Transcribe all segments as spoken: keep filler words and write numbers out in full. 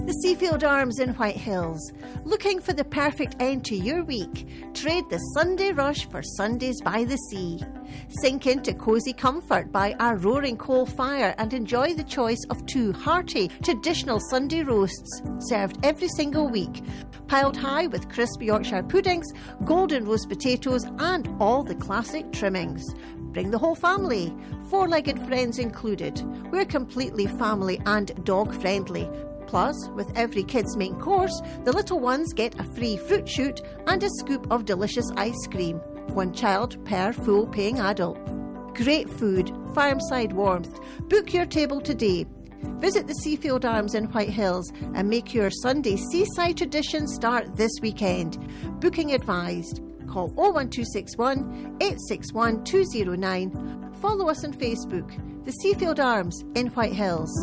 The Seafield Arms in White Hills. Looking for the perfect end to your week? Trade the Sunday rush for Sundays by the sea. Sink into cosy comfort by our roaring coal fire and enjoy the choice of two hearty, traditional Sunday roasts served every single week, piled high with crisp Yorkshire puddings, golden roast potatoes and all the classic trimmings. Bring the whole family, four-legged friends included. We're completely family and dog-friendly. Plus, with every kid's main course, the little ones get a free fruit shoot and a scoop of delicious ice cream. One child per full-paying adult. Great food, farmside warmth. Book your table today. Visit the Seafield Arms in White Hills and make your Sunday seaside tradition start this weekend. Booking advised. Call oh one two six one, eight six one, two oh nine. Follow us on Facebook. The Seafield Arms in White Hills.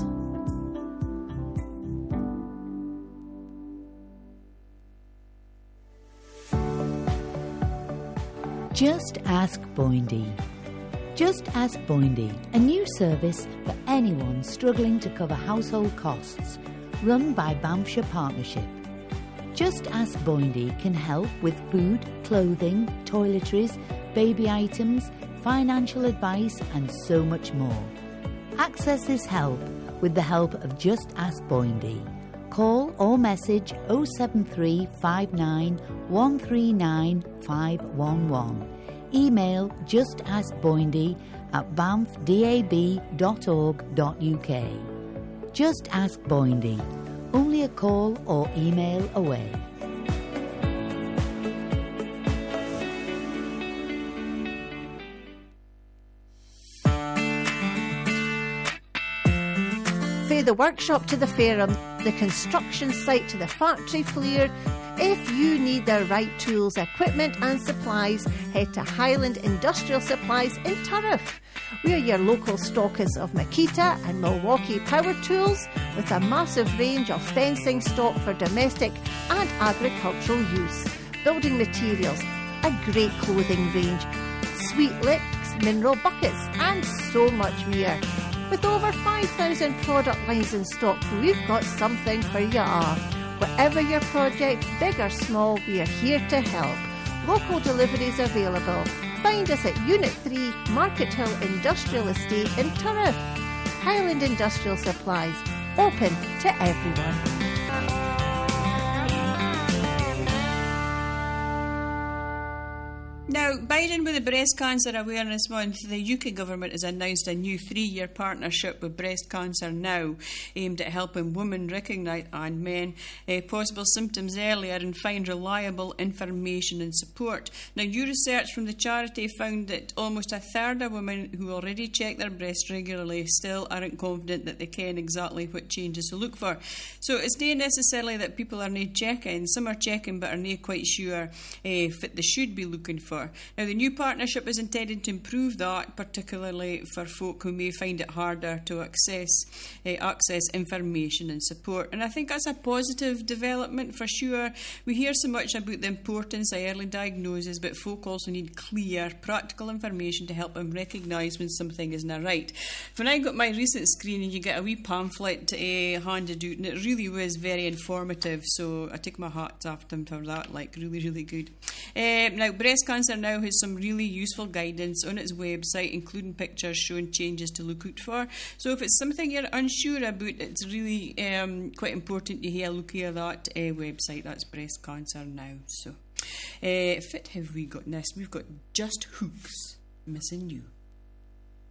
Just Ask Boindy. Just Ask Boindy, a new service for anyone struggling to cover household costs, run by Banffshire Partnership. Just Ask Boindy can help with food, clothing, toiletries, baby items, financial advice and so much more. Access this help with the help of Just Ask Boindy. Call or message oh seven three five nine one three nine five one one. Email justaskboindy at banff dab dot org dot uk. Just Ask Boindy. Only a call or email away. Fae the workshop to the Fairham, the construction site to the factory flair. If you need the right tools, equipment and supplies, head to Highland Industrial Supplies in Turriff. We are your local stockers of Makita and Milwaukee power tools with a massive range of fencing stock for domestic and agricultural use, building materials, a great clothing range, sweet licks, mineral buckets and so much more. With over five thousand product lines in stock, we've got something for you all. Whatever your project, big or small, we are here to help. Local deliveries available. Find us at Unit three, Market Hill Industrial Estate in Turriff. Highland Industrial Supplies, open to everyone. Now, Biden with the Breast Cancer Awareness Month, the U K government has announced a new three-year partnership with Breast Cancer Now, aimed at helping women recognise, and men, uh, possible symptoms earlier and find reliable information and support. Now, new research from the charity found that almost a third of women who already check their breasts regularly still aren't confident that they ken exactly what changes to look for. So it's not necessarily that people are not checking. Some are checking but are not quite sure uh, what they should be looking for. Now, the new partnership is intended to improve that, particularly for folk who may find it harder to access uh, access information and support. And I think that's a positive development for sure. We hear so much about the importance of early diagnosis, but folk also need clear, practical information to help them recognise when something isn't right. When I got my recent screening, you get a wee pamphlet uh, handed out, and it really was very informative, so I take my hat off them for that, like really, really good. Uh, now, Breast Cancer Now has some really useful guidance on its website, including pictures showing changes to look out for. So if it's something you're unsure about, it's really um, quite important to have a look at that uh, website. That's Breast Cancer Now. So, uh, fit have we got next? We've got Just Hooks, Missing You.